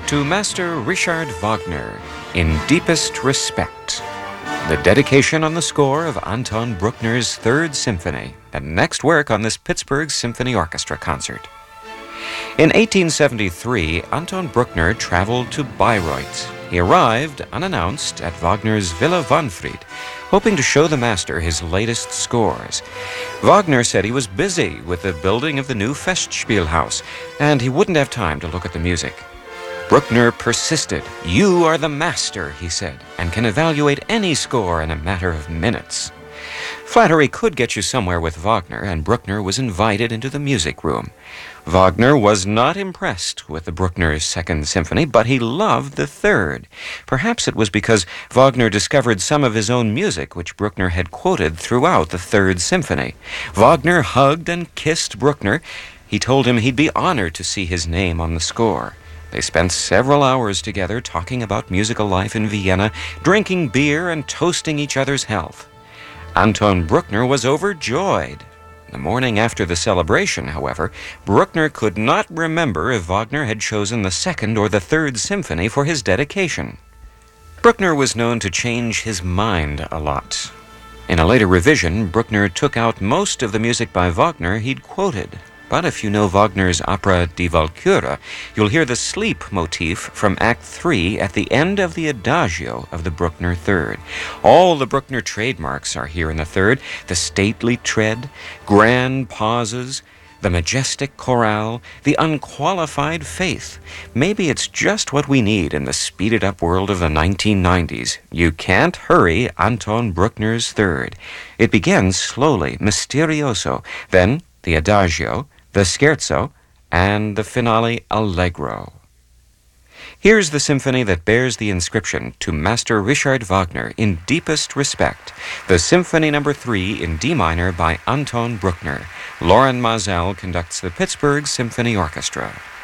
To Master Richard Wagner, in deepest respect. The dedication on the score of Anton Bruckner's Third Symphony, and next work on this Pittsburgh Symphony Orchestra concert. In 1873, Anton Bruckner traveled to Bayreuth. He arrived, unannounced, at Wagner's Villa Wahnfried, hoping to show the master his latest scores. Wagner said he was busy with the building of the new Festspielhaus, and he wouldn't have time to look at the music. Bruckner persisted. "You are the master," he said, "and can evaluate any score in a matter of minutes." Flattery could get you somewhere with Wagner, and Bruckner was invited into the music room. Wagner was not impressed with the Bruckner's Second Symphony, but he loved the Third. Perhaps it was because Wagner discovered some of his own music, which Bruckner had quoted throughout the Third Symphony. Wagner hugged and kissed Bruckner. He told him he'd be honored to see his name on the score. They spent several hours together talking about musical life in Vienna, drinking beer and toasting each other's health. Anton Bruckner was overjoyed. The morning after the celebration, however, Bruckner could not remember if Wagner had chosen the Second or the Third Symphony for his dedication. Bruckner was known to change his mind a lot. In a later revision, Bruckner took out most of the music by Wagner he'd quoted. But if you know Wagner's opera Die Walküre, you'll hear the sleep motif from Act 3 at the end of the Adagio of the Bruckner Third. All the Bruckner trademarks are here in the Third: the stately tread, grand pauses, the majestic chorale, the unqualified faith. Maybe it's just what we need in the speeded-up world of the 1990s. You can't hurry Anton Bruckner's Third. It begins slowly, mysterioso, then the Adagio, the Scherzo, and the finale Allegro. Here's the symphony that bears the inscription "To Master Richard Wagner, in deepest respect," the Symphony No. 3 in D minor by Anton Bruckner. Loren Mazel conducts the Pittsburgh Symphony Orchestra.